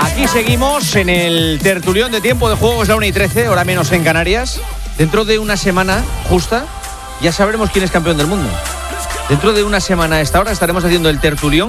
Aquí seguimos en el tertulión de Tiempo de Juego, es la 1:13, hora menos en Canarias. Dentro de una semana justa ya sabremos quién es campeón del mundo. Dentro de una semana a esta hora estaremos haciendo el tertulión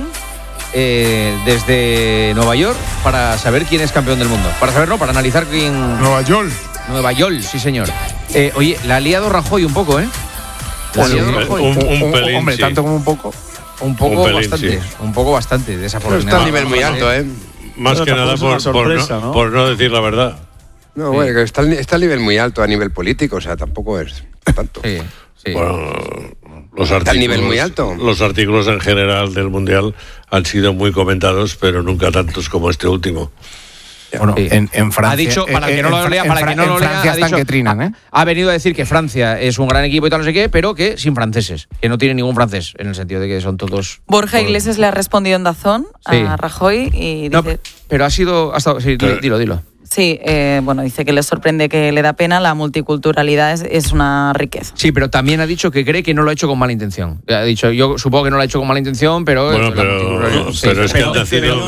desde Nueva York para saber quién es campeón del mundo. Para saber, no, para analizar quién... Nueva York. Nueva York, sí señor. Oye, la ha liado Rajoy un poco, ¿eh? Un pelín, hombre, sí. tanto como un poco. Un poco pelín, bastante, sí. un poco bastante, Pero desafortunadamente. está a nivel muy alto, ¿eh? Más Bueno, que nada tampoco es una sorpresa, ¿no? por no decir la verdad. No, bueno, que está a nivel muy alto a nivel político, o sea, tampoco es tanto. Sí, sí. Bueno, los Está a nivel artículos, muy alto. los artículos en general del Mundial han sido muy comentados, pero nunca tantos como este último. Bueno, Sí. en Francia. Ha dicho, para que no lo lea, Francia ha están dicho, que trinan, ¿eh? ha venido a decir que Francia es un gran equipo y tal, no sé qué, pero que sin franceses, que no tiene ningún francés, en el sentido de que son todos... Borja Iglesias le ha respondido en Dazón Sí. a Rajoy y No, dice... pero ha estado... Sí, dilo. Sí, bueno, dice que le sorprende, que le da pena, la multiculturalidad es una riqueza. Sí, pero también ha dicho que cree que no lo ha hecho con mala intención. Ha dicho, yo supongo que no lo ha hecho con mala intención, pero... Bueno, pero es que han nacido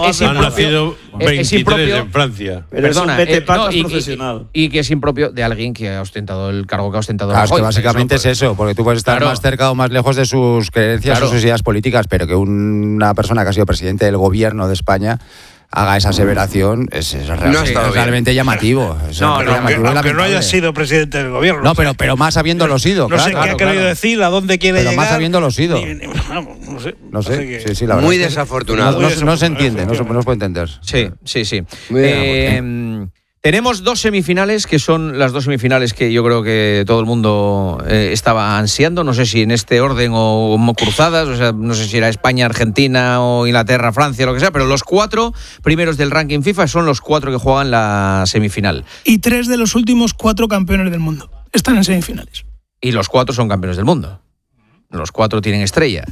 23 en Francia. Pero Perdona, es un vete-patas y profesional. Y que es impropio de alguien que ha ostentado el cargo que ha ostentado Claro, es Rajoy. que básicamente es eso, porque tú puedes estar Claro. más cerca o más lejos de sus creencias Claro. o sus ideas políticas, pero que una persona que ha sido presidente del gobierno de España haga esa aseveración es realmente llamativo. Es No, realmente llamativo y Aunque no lamentable. haya sido presidente del gobierno. No, pero más habiéndolo sido, No sé claro. qué ha querido decir, a dónde quiere Pero llegar. más habiéndolo sido. Vamos, no sé. No sé, que- sí, la verdad. Muy es que desafortunado. No se entiende, no se puede entender. Sí. Muy bien, Tenemos dos semifinales, que son las dos semifinales que yo creo que todo el mundo estaba ansiando. No sé si en este orden o cruzadas, o sea, no sé si era España, Argentina o Inglaterra, Francia, lo que sea, pero los 4 primeros del ranking FIFA son los 4 que juegan la semifinal. Y 3 de los últimos 4 campeones del mundo están en semifinales. Y los 4 son campeones del mundo. Los 4 tienen estrella.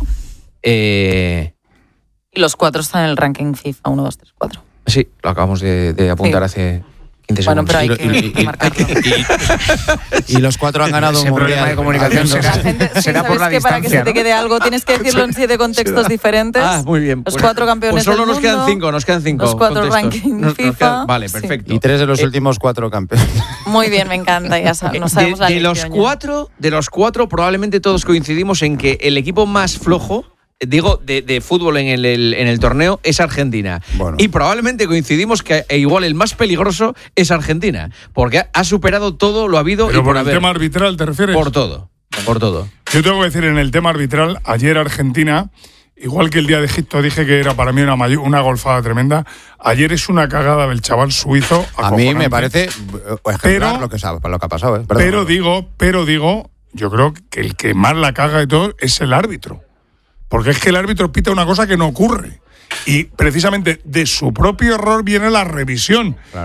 Y los 4 están en el ranking FIFA, 1, 2, 3, 4. Sí, lo acabamos de apuntar hace 15 Bueno, segundos. pero hay que marcarlo. Y los 4 han ganado un Ese problema mundial. de comunicación La gente, sí, será por ¿sabes la que para que distancia, se te ¿no? quede algo tienes que decirlo en 7 contextos diferentes? Ah, muy bien. Los 4 campeones pues solo del nos mundo. quedan 5, nos quedan 5 Los 4 contextos. ranking FIFA. Vale, Sí. perfecto. Y 3 de los últimos 4 campeones. Muy bien, me encanta, ya no sabemos la de los lección ya. los cuatro probablemente todos coincidimos en que el equipo más flojo, digo, de fútbol en el torneo es Argentina. Bueno. Y probablemente coincidimos que igual el más peligroso es Argentina, porque ha superado todo lo habido Pero y por el haber. tema arbitral, ¿te refieres? Por todo. Yo tengo que decir, en el tema arbitral, ayer Argentina, igual que el día de Egipto dije que era para mí una golfada tremenda, ayer es una cagada del chaval suizo. A mí me acojonante. parece ejemplar lo que ha pasado. Perdón. Pero digo, yo creo que el que más la caga de todo es el árbitro. Porque es que el árbitro pita una cosa que no ocurre. Y precisamente de su propio error viene la revisión.